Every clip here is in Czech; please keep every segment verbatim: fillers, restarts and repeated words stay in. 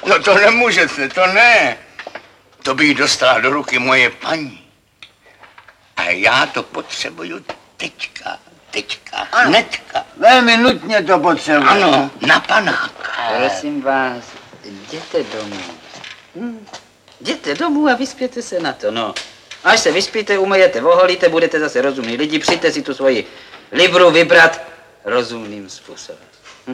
No to nemůžete, to ne. To by jí dostala do ruky moje paní. A já to potřebuju teďka, teďka, Ano. hnedka. Velmi nutně to potřebuji. Ano, na panáka. Prosím vás, jděte domů. Hm. Jděte domů a vyspěte se na to, no. Až se vyspíte, umyjete, oholíte, budete zase rozumní lidi, přijďte si tu svoji libru vybrat rozumným způsobem. Hm.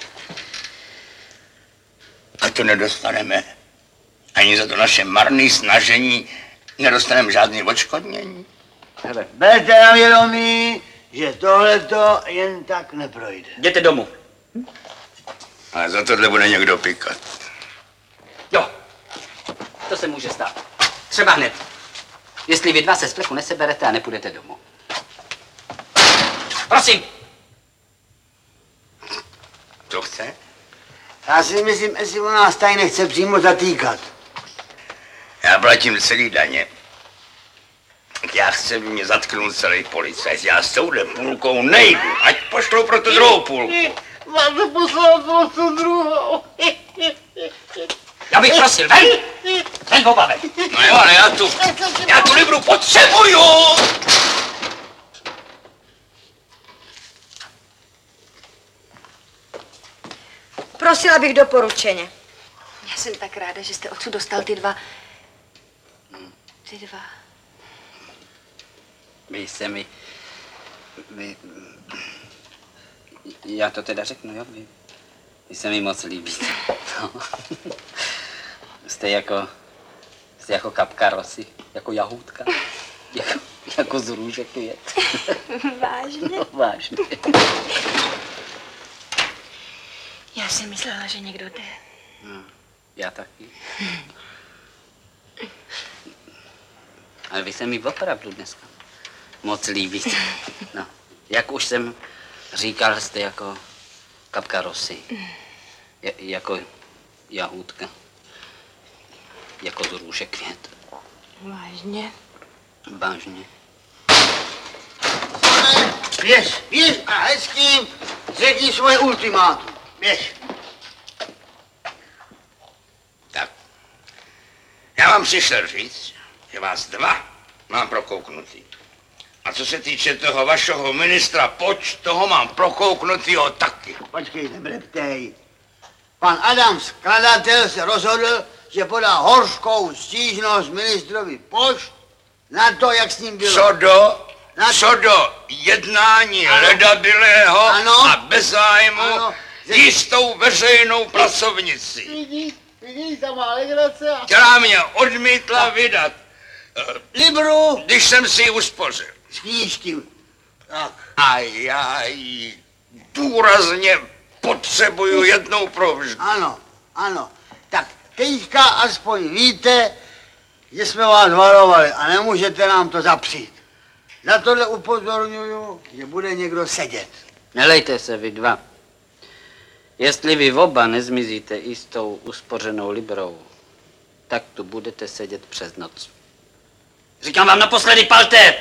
A to nedostaneme. Ani za to naše marné snažení nedostaneme žádný odškodnění. Hele, Berte na vědomí, že tohleto jen tak neprojde. jděte domů. Ale za tohle bude někdo pikat. Jo, to se může stát. Třeba hned. Jestli vy dva se z plechu neseberete a nepůjdete domů. Prosím. Co chce? Já si myslím, jestli on nás tady nechce přímo zatýkat. Já platím celý daně. Já chci, aby mě zatknul celý policajt. Já s touhle půlkou nejdu. Ať pošlou pro tu druhou půlku. Máte poslat pro tu druhou. Já bych prosil, ven! Ven, oba ven! No jo, ale já tu, já tu libru potřebuju! Prosila bych doporučeně. Já jsem tak ráda, že jste odsud dostal ty dva... Ty dva... Vy se mi... Vy... Já to teda řeknu, jo? Vy, vy se mi moc líbíte. No. Jste jako... Jste jako kapka rosy, jako jahůdka. Jako, jako z růže květ. Vážně? No, vážně. Já jsem myslela, že někdo jde. No, já taky. Ale vy se mi opravdu dneska moc líbíte. No, jak už jsem říkal, jste jako kapka rosy. Je, jako jahůdka. Jako z růže květ. Vážně? Vážně. Běž, běž a hezkým řekni svoje ultimátum. Běž. Tak. Já vám přišel říct, že vás dva mám prokouknutý. A co se týče toho vašeho ministra Poč, toho mám prokouknutýho taky. Počkej, nebreptej. Pan Adam, skladatel, se rozhodl, že podá hořkou stížnost ministrovi Poč na to, jak s ním bylo. Co do, Na- co do jednání Ano. ledabilého Ano. a bez zájmu Ano. jistou veřejnou pracovnici, Vidíš, vidíš, ta má legrace. a- která mě odmítla vydat, Libru když jsem si ji uspořil. s knížky. Tak. A já ji důrazně potřebuju jednou provždy. Ano, ano. Tak teďka aspoň víte, že jsme vás varovali a nemůžete nám to zapřít. Na tohle upozorňuju, že bude někdo sedět. Nelejte se vy dva. Jestli vy oba nezmizíte i s tou uspořenou librou, tak tu budete sedět přes noc. Říkám vám naposledy, palte!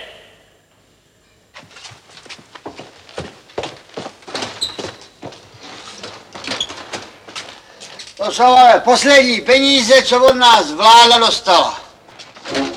To jsou ale poslední peníze, co od nás vláda dostala.